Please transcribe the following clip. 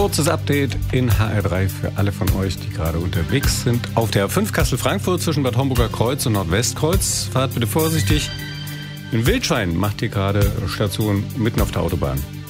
Kurzes Update in HR3 für alle von euch, die gerade unterwegs sind. Auf der A5 Kassel-Frankfurt zwischen Bad Homburger Kreuz und Nordwestkreuz. Fahrt bitte vorsichtig. In Wildschwein macht ihr gerade Station mitten auf der Autobahn.